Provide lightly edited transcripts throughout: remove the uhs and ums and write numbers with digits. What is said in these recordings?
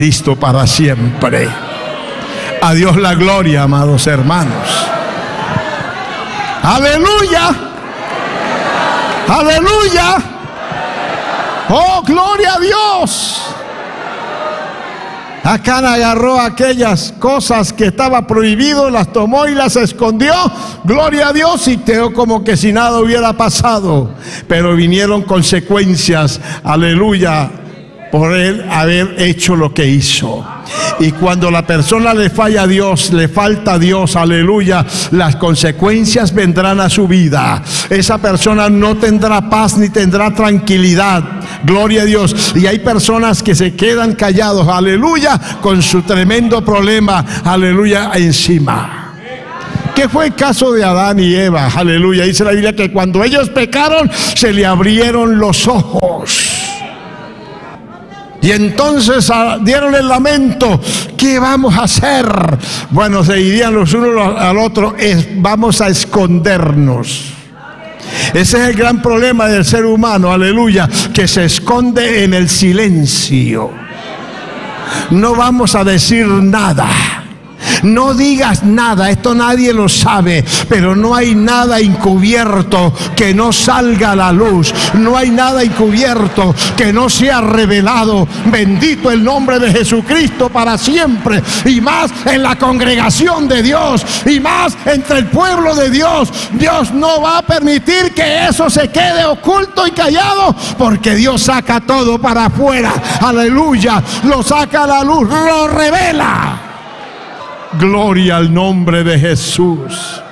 Cristo para siempre. A Dios la gloria, amados hermanos. Aleluya. Aleluya. Oh, gloria a Dios. Acán agarró aquellas cosas que estaba prohibido, las tomó y las escondió. Gloria a Dios, y quedó como que si nada hubiera pasado. Pero vinieron consecuencias, aleluya, por él haber hecho lo que hizo. Y cuando la persona le falla a Dios, le falta a Dios, aleluya, las consecuencias vendrán a su vida. Esa persona no tendrá paz ni tendrá tranquilidad. Gloria a Dios. Y hay personas que se quedan callados, aleluya, con su tremendo problema, aleluya, encima. ¿Qué fue el caso de Adán y Eva? Aleluya. Dice la Biblia que cuando ellos pecaron, se le abrieron los ojos. Y entonces dieron el lamento. ¿Qué vamos a hacer? Bueno, se dirían los unos al otro, vamos a escondernos. Ese es el gran problema del ser humano, aleluya, que se esconde en el silencio. No vamos a decir nada. No digas nada, esto nadie lo sabe, pero no hay nada encubierto que no salga a la luz. No hay nada encubierto que no sea revelado. Bendito el nombre de Jesucristo para siempre. Y más en la congregación de Dios, y más entre el pueblo de Dios. Dios no va a permitir que eso se quede oculto y callado, porque Dios saca todo para afuera. Aleluya, lo saca a la luz, lo revela. Gloria al nombre de Jesús.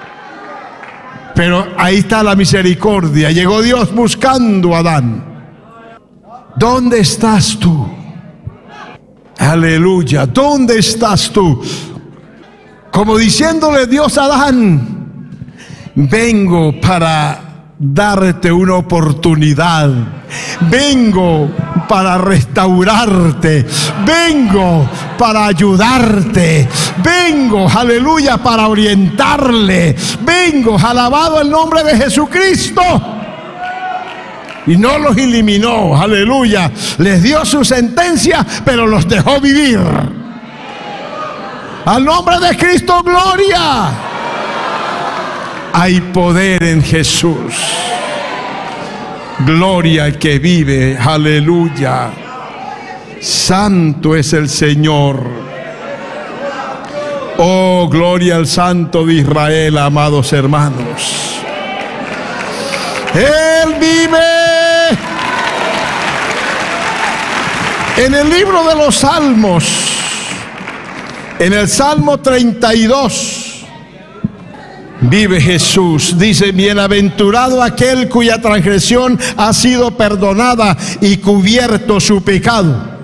Pero ahí está la misericordia. Llegó Dios buscando a Adán. ¿Dónde estás tú? Aleluya. ¿Dónde estás tú? Como diciéndole Dios a Adán: vengo para darte una oportunidad. Vengo para restaurarte. Vengo para ayudarte. Vengo, aleluya, para orientarle. Vengo, alabado el nombre de Jesucristo. Y no los eliminó, aleluya. Les dio su sentencia, pero los dejó vivir. Al nombre de Cristo, gloria. Hay poder en Jesús. Gloria al que vive, aleluya. Santo es el Señor. Oh, gloria al Santo de Israel, amados hermanos. Él vive. En el libro de los Salmos, en el Salmo 32, vive Jesús. Dice: bienaventurado aquel cuya transgresión ha sido perdonada y cubierto su pecado.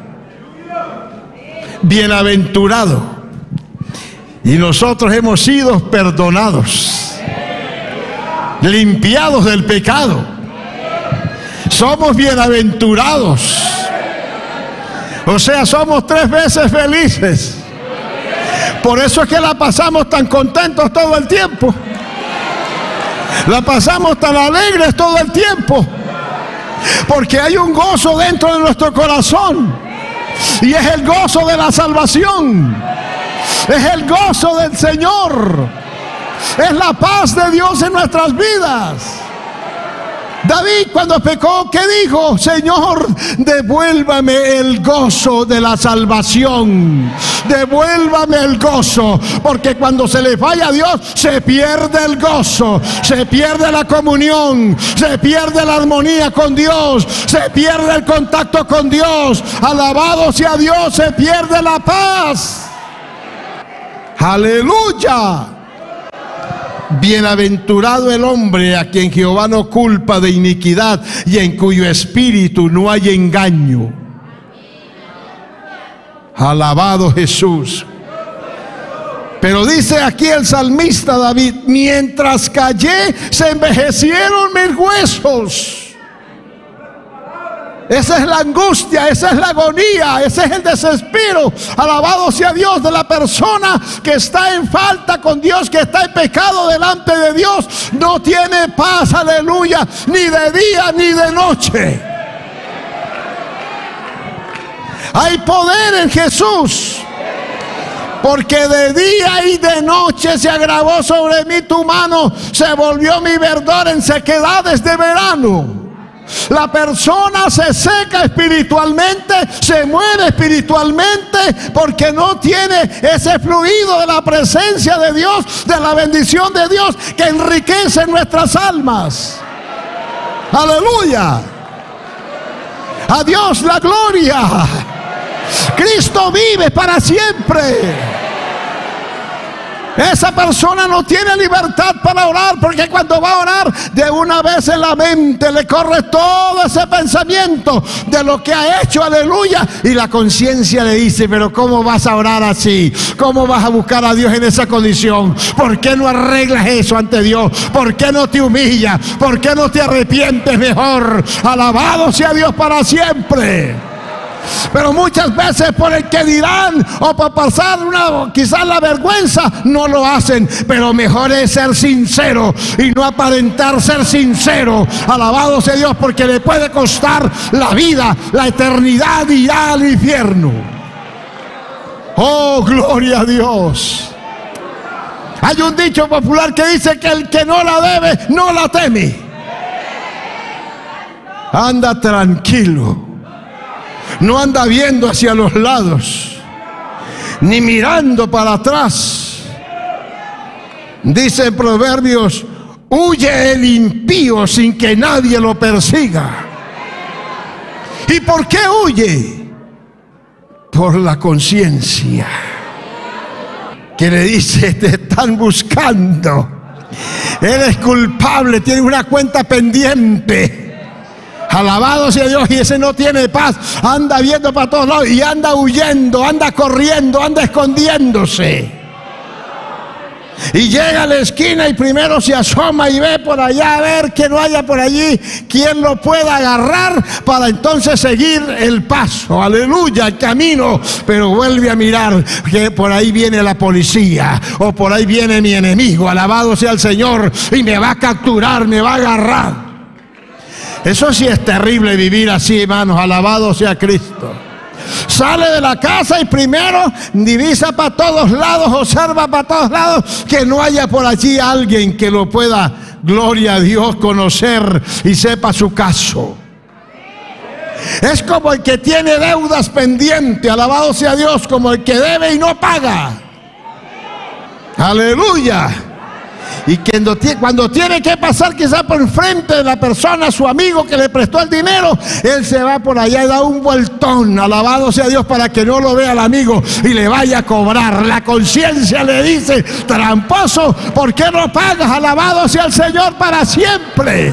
Bienaventurado. Y nosotros hemos sido perdonados, limpiados del pecado. Somos bienaventurados. O sea, somos 3 veces felices. Por eso es que la pasamos tan contentos todo el tiempo. La pasamos tan alegres todo el tiempo, porque hay un gozo dentro de nuestro corazón, y es el gozo de la salvación. Es el gozo del Señor. Es la paz de Dios en nuestras vidas. David, cuando pecó, ¿qué dijo? Señor, devuélvame el gozo de la salvación. Devuélvame el gozo. Porque cuando se le falla a Dios, se pierde el gozo, se pierde la comunión, se pierde la armonía con Dios, se pierde el contacto con Dios. Alabado sea Dios, se pierde la paz. Aleluya. Bienaventurado el hombre a quien Jehová no culpa de iniquidad y en cuyo espíritu no hay engaño. Alabado Jesús. Pero dice aquí el salmista David: mientras callé, se envejecieron mis huesos. Esa es la angustia, esa es la agonía, ese es el desespero. Alabado sea Dios, de la persona que está en falta con Dios, que está en pecado delante de Dios. No tiene paz, aleluya, ni de día ni de noche. Hay poder en Jesús. Porque de día y de noche se agravó sobre mí tu mano, se volvió mi verdor en sequedades de verano. La persona se seca espiritualmente, se muere espiritualmente, porque no tiene ese fluido de la presencia de Dios, de la bendición de Dios que enriquece nuestras almas. Aleluya. A Dios la gloria. Cristo vive para siempre. Esa persona no tiene libertad para orar, porque cuando va a orar, de una vez en la mente le corre todo ese pensamiento de lo que ha hecho, aleluya, y la conciencia le dice: pero ¿cómo vas a orar así? ¿Cómo vas a buscar a Dios en esa condición? ¿Por qué no arreglas eso ante Dios? ¿Por qué no te humillas? ¿Por qué no te arrepientes mejor? Alabado sea Dios para siempre. Pero muchas veces por el que dirán o por pasar quizás la vergüenza no lo hacen. Pero mejor es ser sincero y no aparentar ser sincero. Alabado sea Dios, porque le puede costar la vida, la eternidad, y irá al infierno. Oh, gloria a Dios. Hay un dicho popular que dice que el que no la debe no la teme. Anda tranquilo. No anda viendo hacia los lados, ni mirando para atrás. Dice Proverbios: huye el impío sin que nadie lo persiga. ¿Y por qué huye? Por la conciencia, que le dice: te están buscando, eres culpable, tienes una cuenta pendiente. Alabado sea Dios. Y ese no tiene paz, anda viendo para todos lados y anda huyendo, anda corriendo, anda escondiéndose. Y llega a la esquina y primero se asoma y ve por allá, a ver que no haya por allí quien lo pueda agarrar, para entonces seguir el paso, aleluya, el camino. Pero vuelve a mirar que por ahí viene la policía, o por ahí viene mi enemigo, alabado sea el Señor, y me va a capturar, me va a agarrar. Eso sí es terrible, vivir así, hermanos. Alabado sea Cristo. Sale de la casa y primero divisa para todos lados, observa para todos lados que no haya por allí alguien que lo pueda, gloria a Dios, conocer y sepa su caso. Es como el que tiene deudas pendientes, alabado sea Dios, como el que debe y no paga. Aleluya. Y cuando tiene que pasar quizá por enfrente de la persona, su amigo que le prestó el dinero, él se va por allá y da un vueltón, alabado sea Dios, para que no lo vea el amigo y le vaya a cobrar. La conciencia le dice: tramposo, ¿por qué no pagas? Alabado sea el Señor para siempre.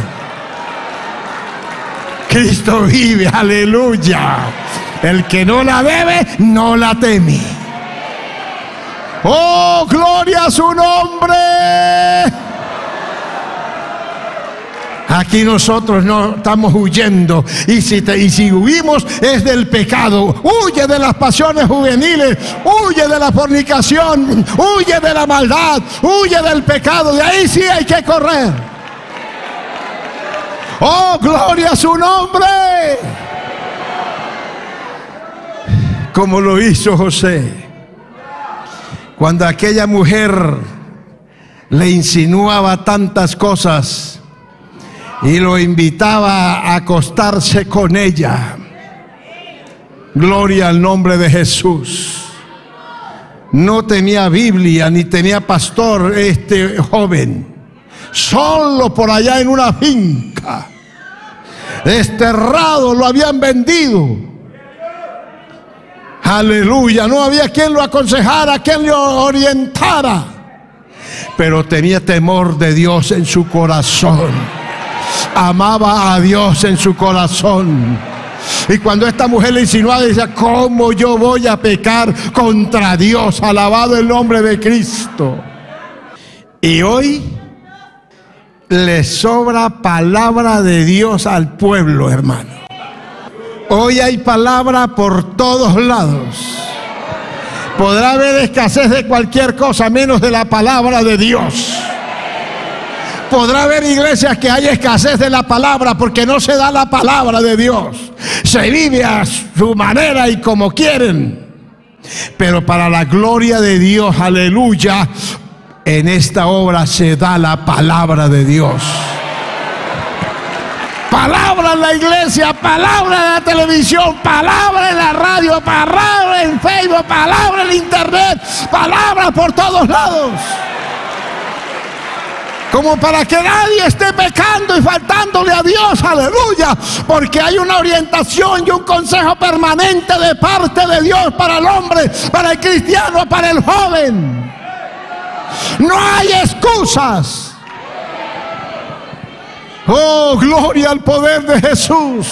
Cristo vive, aleluya. El que no la debe, no la teme. ¡Oh, gloria a su nombre! Aquí nosotros no estamos huyendo. Y si huimos es del pecado. Huye de las pasiones juveniles, huye de la fornicación, huye de la maldad, huye del pecado. De ahí sí hay que correr. ¡Oh, gloria a su nombre! Como lo hizo José. Cuando aquella mujer le insinuaba tantas cosas y lo invitaba a acostarse con ella. Gloria al nombre de Jesús. No tenía Biblia ni tenía pastor este joven. Solo por allá en una finca. Desterrado, lo habían vendido. Aleluya, no había quien lo aconsejara, quien lo orientara. Pero tenía temor de Dios en su corazón. Amaba a Dios en su corazón. Y cuando esta mujer le insinuaba, decía: ¿cómo yo voy a pecar contra Dios? Alabado el nombre de Cristo. Y hoy le sobra palabra de Dios al pueblo, hermano. Hoy hay palabra por todos lados. Podrá haber escasez de cualquier cosa menos de la palabra de Dios. Podrá haber iglesias que hay escasez de la palabra porque no se da la palabra de Dios. se vive a su manera y como quieren. Pero para la gloria de Dios, aleluya, en esta obra se da la palabra de Dios. Palabra en la iglesia, palabra en la televisión, palabra en la radio, palabra en Facebook, palabra en internet, palabra por todos lados. Como para que nadie esté pecando y faltándole a Dios, aleluya, porque hay una orientación y un consejo permanente de parte de Dios para el hombre, para el cristiano, para el joven. No hay excusas. Oh, gloria al poder de Jesús.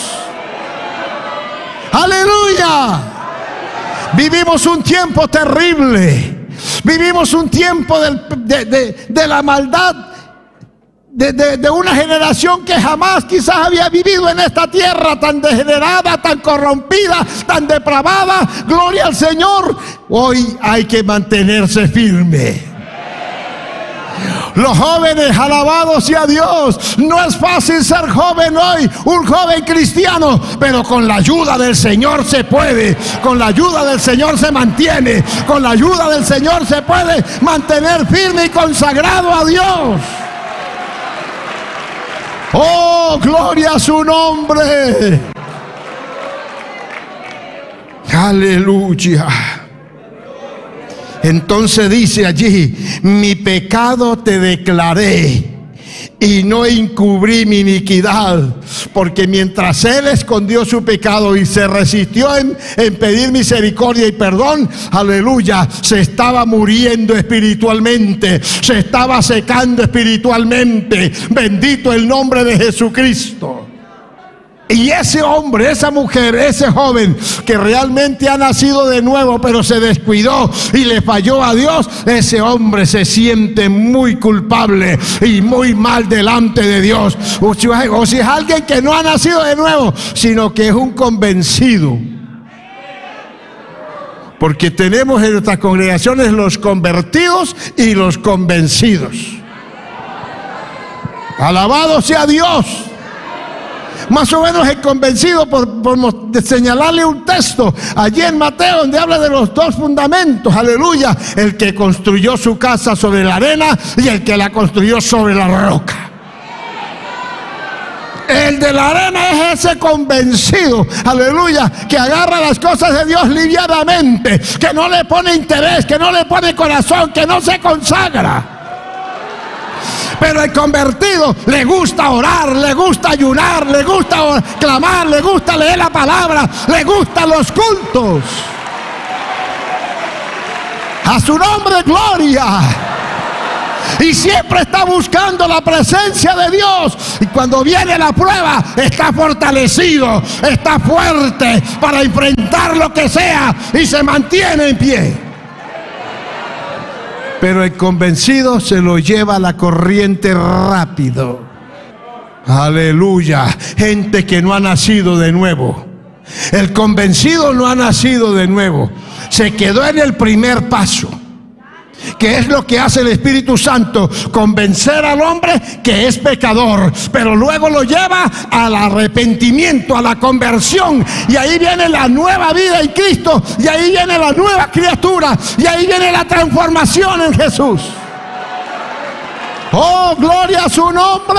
Aleluya. Vivimos un tiempo terrible. Vivimos un tiempo de la maldad. De una generación que jamás quizás había vivido en esta tierra, tan degenerada, tan corrompida, tan depravada. Gloria al Señor. Hoy hay que mantenerse firme. Los jóvenes, alabados sea Dios. No es fácil ser joven hoy, un joven cristiano, pero con la ayuda del Señor se puede. Con la ayuda del Señor se mantiene. Con la ayuda del Señor se puede mantener firme y consagrado a Dios. Oh, gloria a su nombre. Aleluya. Entonces dice allí: mi pecado te declaré y no encubrí mi iniquidad, porque mientras él escondió su pecado y se resistió en pedir misericordia y perdón, aleluya, se estaba muriendo espiritualmente, se estaba secando espiritualmente. Bendito el nombre de Jesucristo. Y ese hombre, esa mujer, ese joven que realmente ha nacido de nuevo, pero se descuidó y le falló a Dios, ese hombre se siente muy culpable y muy mal delante de Dios. O si es alguien que no ha nacido de nuevo, sino que es un convencido. Porque tenemos en nuestras congregaciones los convertidos y los convencidos. Alabado sea Dios. Más o menos el convencido, por señalarle un texto allí en Mateo, donde habla de los dos fundamentos, aleluya: el que construyó su casa sobre la arena y el que la construyó sobre la roca. El de la arena es ese convencido, aleluya, que agarra las cosas de Dios livianamente, que no le pone interés, que no le pone corazón, que no se consagra. Pero el convertido le gusta orar, le gusta ayunar, le gusta clamar, le gusta leer la palabra, le gustan los cultos. A su nombre, gloria. Y siempre está buscando la presencia de Dios. Y cuando viene la prueba, está fortalecido, está fuerte para enfrentar lo que sea y se mantiene en pie. Pero el convencido se lo lleva la corriente rápido. Aleluya. Gente que no ha nacido de nuevo. El convencido no ha nacido de nuevo. Se quedó en el primer paso, que es lo que hace el Espíritu Santo: convencer al hombre que es pecador, pero luego lo lleva al arrepentimiento, a la conversión, y ahí viene la nueva vida en Cristo, y ahí viene la nueva criatura, y ahí viene la transformación en Jesús. Oh, gloria a su nombre.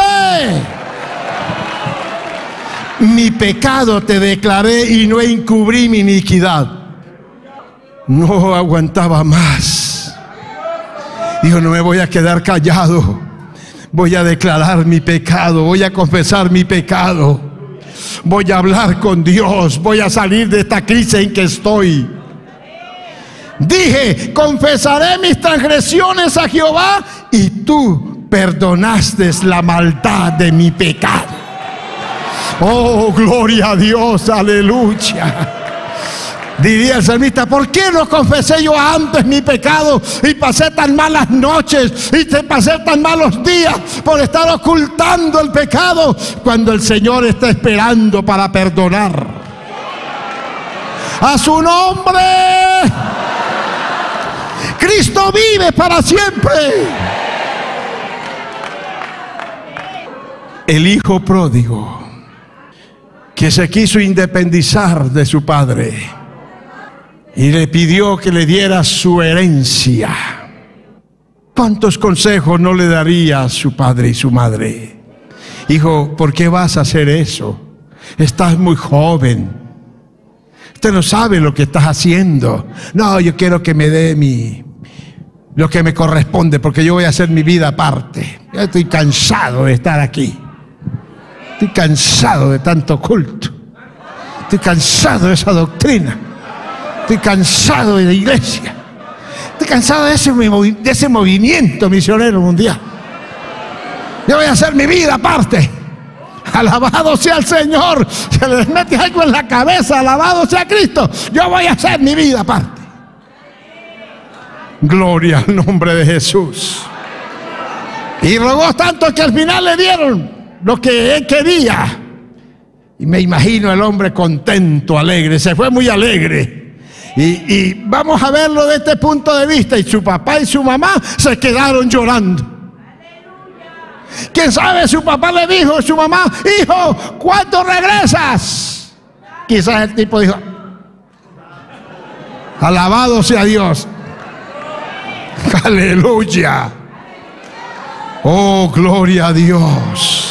Mi pecado te declaré y no encubrí mi iniquidad. No aguantaba más. Dijo: no me voy a quedar callado, voy a declarar mi pecado, voy a confesar mi pecado, voy a hablar con Dios, voy a salir de esta crisis en que estoy. Dije: confesaré mis transgresiones a Jehová, y tú perdonaste la maldad de mi pecado. Oh, gloria a Dios, aleluya. Diría el salmista: ¿por qué no confesé yo antes mi pecado y pasé tan malas noches y pasé tan malos días por estar ocultando el pecado, cuando el Señor está esperando para perdonar? A su nombre. Cristo vive para siempre. El hijo pródigo. que se quiso independizar de su padre y le pidió que le diera su herencia. ¿Cuántos consejos no le daría a su padre y su madre? Hijo, ¿por qué vas a hacer eso? Estás muy joven. Usted no sabe lo que estás haciendo. No, yo quiero que me dé lo que me corresponde, porque yo voy a hacer mi vida aparte. Yo estoy cansado de estar aquí. Estoy cansado de tanto culto. Estoy cansado de esa doctrina. Estoy cansado de la iglesia. Estoy cansado de ese movimiento misionero mundial. Yo voy a hacer mi vida aparte. Alabado sea el Señor. Se les mete algo en la cabeza. Alabado sea Cristo. Yo voy a hacer mi vida aparte. Gloria al nombre de Jesús. Y rogó tanto que al final le dieron lo que él quería. Y me imagino el hombre contento, alegre. Se fue muy alegre. Y vamos a verlo desde este punto de vista. Y su papá y su mamá se quedaron llorando. ¿Quién sabe? Su papá le dijo a su mamá: hijo, ¿cuándo regresas? Quizás el tipo dijo: alabado sea Dios. Aleluya. Oh, gloria a Dios.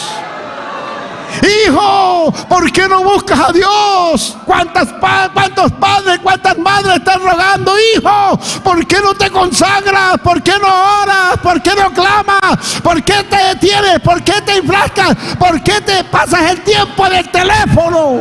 Hijo, ¿por qué no buscas a Dios? ¿Cuántos padres, cuántas madres están rogando? Hijo, ¿por qué no te consagras? ¿Por qué no oras? ¿Por qué no clamas? ¿Por qué te detienes? ¿Por qué te enfrascas? ¿Por qué te pasas el tiempo en el teléfono?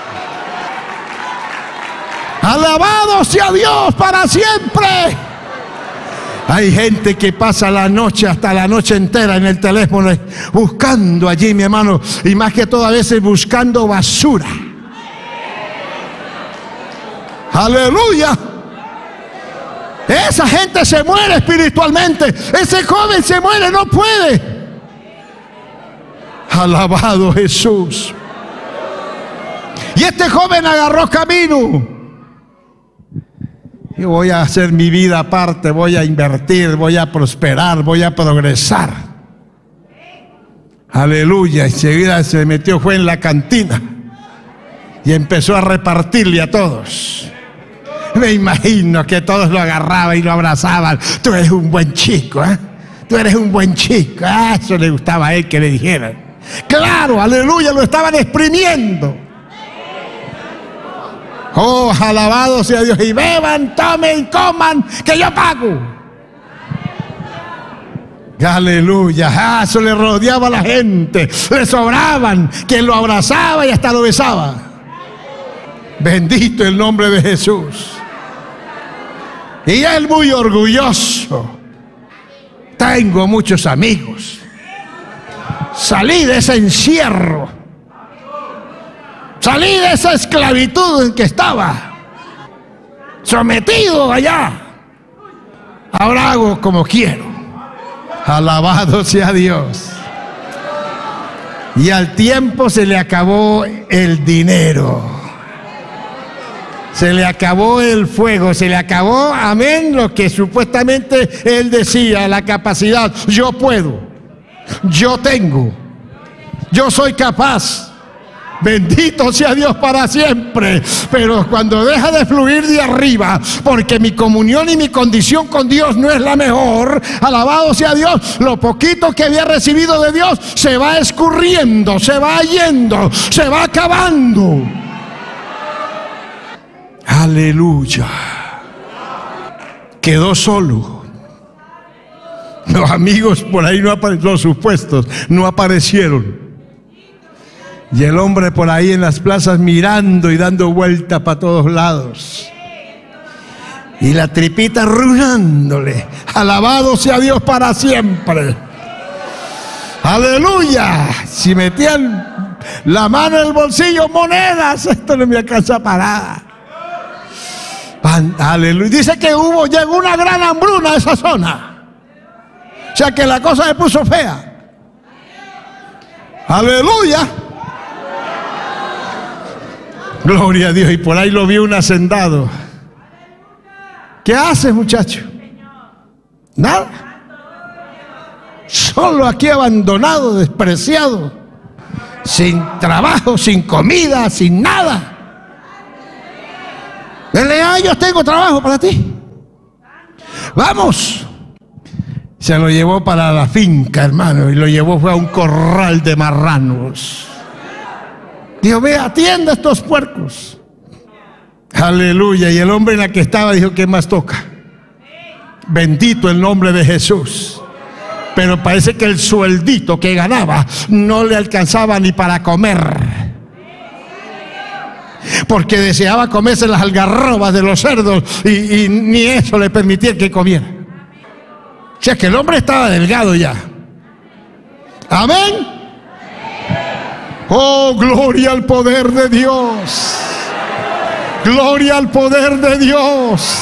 Alabado sea Dios para siempre. Hay gente que pasa la noche, hasta la noche entera en el teléfono, buscando allí, mi hermano, y más que todo a veces buscando basura. Aleluya. Esa gente se muere espiritualmente. Ese joven se muere, no puede. Alabado Jesús. Y este joven agarró camino. Yo voy a hacer mi vida aparte, voy a invertir, voy a prosperar, voy a progresar. Aleluya. Y enseguida se metió, fue en la cantina y empezó a repartirle a todos. Me imagino que todos lo agarraban y lo abrazaban. Tú eres un buen chico, ¿eh? Tú eres un buen chico. Eso le gustaba a él que le dijeran. Claro, aleluya, lo estaban exprimiendo. Oh, alabado sea Dios. Y beban, tomen, coman, que yo pago. Aleluya. Eso le rodeaba a la gente. Le sobraban. Quien lo abrazaba y hasta lo besaba. Bendito el nombre de Jesús. Y él muy orgulloso: tengo muchos amigos. Salí de ese encierro. Salí de esa esclavitud en que estaba, sometido allá. Ahora hago como quiero. Alabado sea Dios. Y al tiempo se le acabó el dinero. Se le acabó el fuego, se le acabó, amén, lo que supuestamente él decía, la capacidad. Yo puedo, yo tengo, yo soy capaz. Bendito sea Dios para siempre. Pero cuando deja de fluir de arriba, porque mi comunión y mi condición con Dios no es la mejor, alabado sea Dios, lo poquito que había recibido de Dios se va escurriendo, se va yendo, se va acabando. Aleluya. Quedó solo. Los amigos por ahí no aparecieron, los supuestos no aparecieron. Y el hombre por ahí en las plazas mirando y dando vueltas para todos lados. Y la tripita arrullándole. Alabado sea Dios para siempre. Aleluya. Si metían la mano en el bolsillo, monedas, esto no me alcanza para nada. Aleluya. Dice que llegó una gran hambruna a esa zona. O sea que la cosa se puso fea. Aleluya. Gloria a Dios. Y por ahí lo vio un hacendado. ¿Qué haces, muchacho? Nada. Solo aquí abandonado, despreciado. sin trabajo, sin comida, sin nada. Yo tengo trabajo para ti. Vamos. Se lo llevó para la finca, hermano, y lo llevó fue a un corral de marranos. Dijo, ve, atienda a estos puercos. Aleluya. Y el hombre en la que estaba dijo, ¿qué más toca? Bendito el nombre de Jesús. Pero parece que el sueldito que ganaba no le alcanzaba ni para comer, porque deseaba comerse las algarrobas de los cerdos y ni eso le permitía que comiera. O sea que el hombre estaba delgado ya. Amén. Oh, gloria al poder de Dios. Gloria al poder de Dios.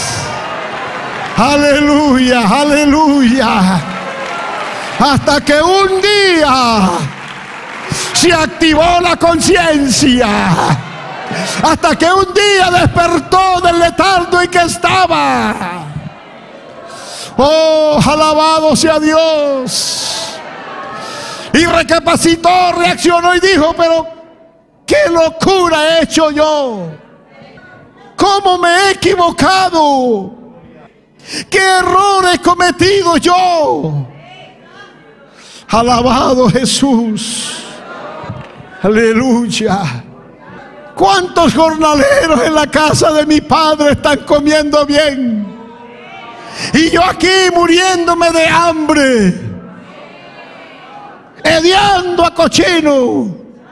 Aleluya, aleluya. Hasta que un día se activó la conciencia. Hasta que un día despertó del letargo en que estaba. Oh, alabado sea Dios. Y recapacitó, reaccionó y dijo, pero ¿qué locura he hecho yo? ¿Cómo me he equivocado? ¿Qué error he cometido yo? Alabado Jesús. Aleluya. ¿Cuántos jornaleros en la casa de mi padre están comiendo bien? Y yo aquí muriéndome de hambre, hediondo a cochino,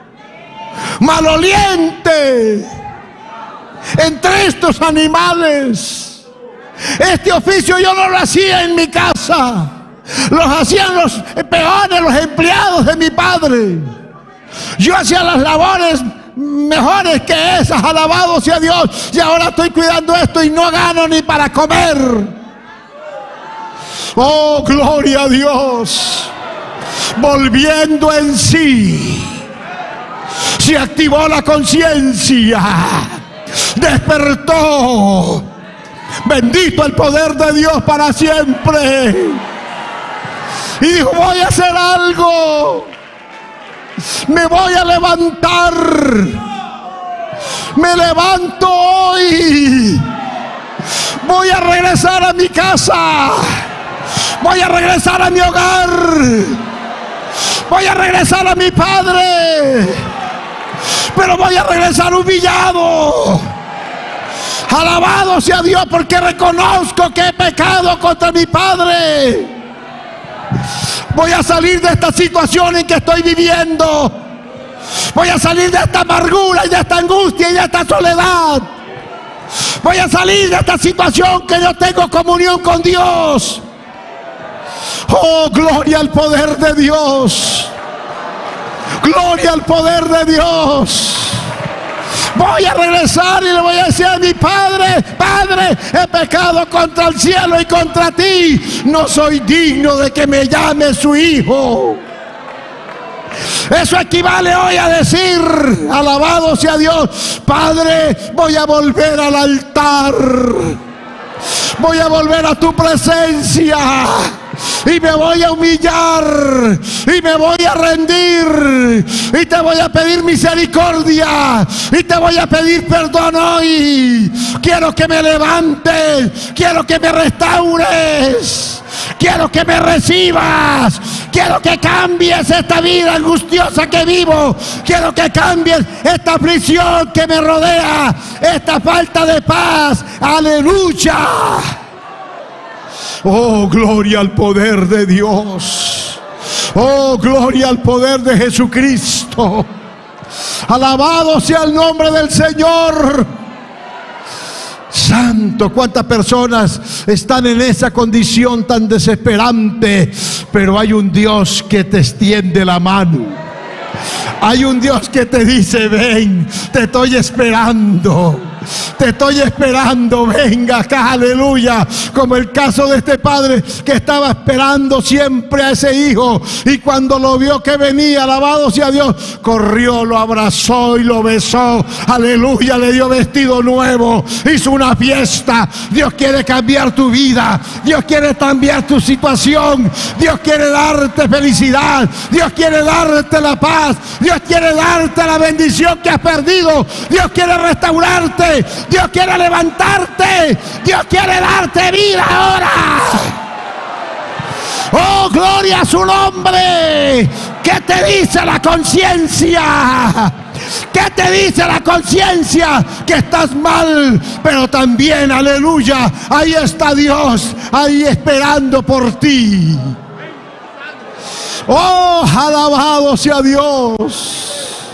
maloliente, entre estos animales. Este oficio yo no lo hacía en mi casa, los hacían los peones, los empleados de mi padre. Yo hacía las labores mejores que esas, alabado sea Dios, y ahora estoy cuidando esto y no gano ni para comer. Oh, gloria a Dios. Volviendo en sí, se activó la conciencia, despertó. Bendito el poder de Dios para siempre. Y dijo, voy a hacer algo. Me voy a levantar. Me levanto hoy. Voy a regresar a mi casa. Voy a regresar a mi hogar. Voy a regresar a mi padre. Pero voy a regresar humillado. Alabado sea Dios, porque reconozco que he pecado contra mi padre. Voy a salir de esta situación en que estoy viviendo. Voy a salir de esta amargura y de esta angustia y de esta soledad. Voy a salir de esta situación que no tengo comunión con Dios. Oh, gloria al poder de Dios. Gloria al poder de Dios. Voy a regresar y le voy a decir a mi padre, Padre, he pecado contra el cielo y contra ti. No soy digno de que me llame su hijo. Eso equivale hoy a decir, alabado sea Dios, Padre, voy a volver al altar. Voy a volver a tu presencia. Y me voy a humillar y me voy a rendir y te voy a pedir misericordia y te voy a pedir perdón hoy. Quiero que me levantes, quiero que me restaures, quiero que me recibas, quiero que cambies esta vida angustiosa que vivo, quiero que cambies esta aflicción que me rodea, esta falta de paz. Aleluya. Oh, gloria al poder de Dios. Oh, gloria al poder de Jesucristo. Alabado sea el nombre del Señor. Santo, cuántas personas están en esa condición tan desesperante, pero hay un Dios que te extiende la mano. Hay un Dios que te dice, ven, te estoy esperando. Te estoy esperando, venga acá, aleluya. Como el caso de este padre que estaba esperando siempre a ese hijo, y cuando lo vio que venía, alabado sea Dios, corrió, lo abrazó y lo besó, aleluya, le dio vestido nuevo, hizo una fiesta. Dios quiere cambiar tu vida, Dios quiere cambiar tu situación, Dios quiere darte felicidad, Dios quiere darte la paz, Dios quiere darte la bendición que has perdido, Dios quiere restaurarte, Dios quiere levantarte, Dios quiere darte vida ahora. Oh, gloria a su nombre. ¿Qué te dice la conciencia? ¿Qué te dice la conciencia? Que estás mal, pero también, aleluya, ahí está Dios, ahí esperando por ti. Oh, alabado sea Dios.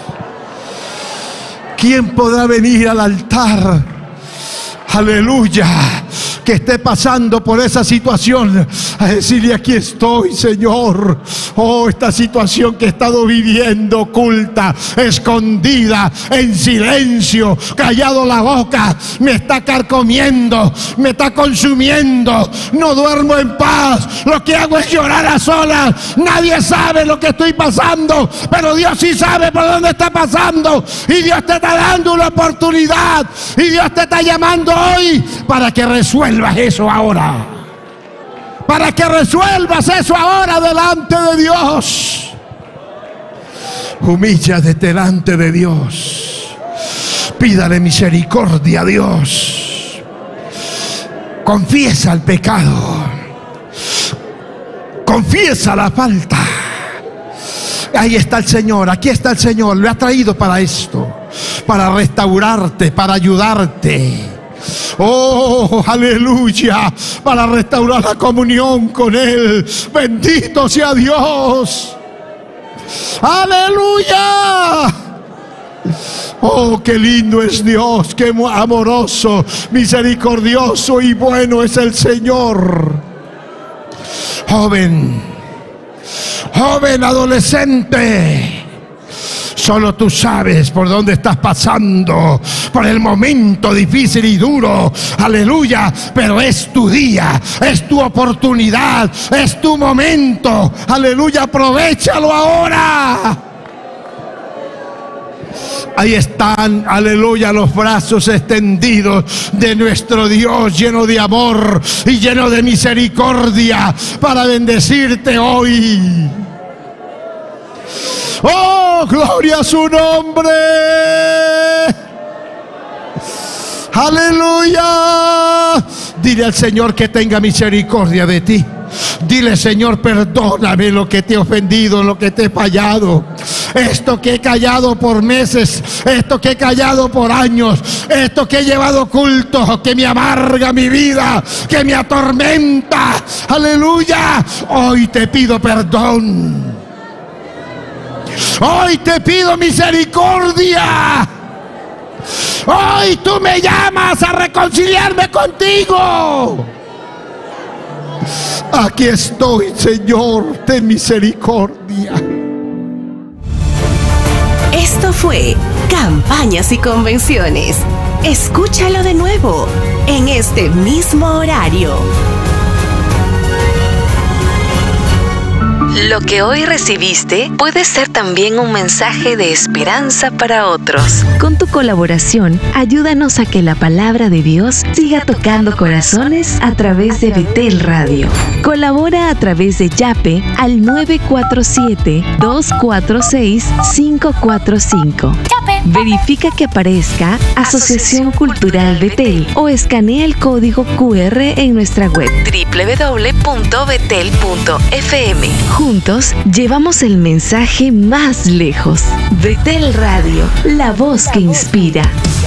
¿Quién podrá venir al altar? Aleluya, que esté pasando por esa situación, a decirle: aquí estoy, Señor. Oh, esta situación que he estado viviendo, oculta, escondida, en silencio, callado la boca, me está carcomiendo, me está consumiendo, no duermo en paz, lo que hago es llorar a solas, nadie sabe lo que estoy pasando, pero Dios sí sabe por dónde está pasando, y Dios te está dando una oportunidad, y Dios te está llamando hoy para que resuelvas eso ahora. Para que resuelvas eso ahora delante de Dios. Humíllate delante de Dios. Pídale misericordia a Dios. Confiesa el pecado. Confiesa la falta. Ahí está el Señor, aquí está el Señor. Lo ha traído para esto, para restaurarte, para ayudarte. Oh, aleluya, para restaurar la comunión con Él. Bendito sea Dios. Aleluya. Oh, qué lindo es Dios, qué amoroso, misericordioso y bueno es el Señor. Joven, joven adolescente, solo tú sabes por dónde estás pasando, por el momento difícil y duro, aleluya, pero es tu día, es tu oportunidad, es tu momento, aleluya, aprovéchalo ahora. Ahí están, aleluya, los brazos extendidos de nuestro Dios, lleno de amor y lleno de misericordia, para bendecirte hoy. ¡Oh, gloria a su nombre! ¡Aleluya! Dile al Señor que tenga misericordia de ti. Dile: Señor, perdóname lo que te he ofendido, lo que te he fallado. Esto que he callado por meses, esto que he callado por años, esto que he llevado oculto, que me amarga mi vida, que me atormenta. ¡Aleluya! Hoy te pido perdón. Hoy te pido misericordia. Hoy tú me llamas a reconciliarme contigo. Aquí estoy, Señor, ten misericordia. Esto fue Campañas y Convenciones. Escúchalo de nuevo en este mismo horario. Lo que hoy recibiste puede ser también un mensaje de esperanza para otros. Con tu colaboración, ayúdanos a que la palabra de Dios siga tocando corazones a través de Betel Radio. Colabora a través de Yape al 947-246-545. Verifica que aparezca Asociación Cultural Betel o escanea el código QR en nuestra web www.betel.fm. Juntos llevamos el mensaje más lejos. Betel Radio, la voz que inspira.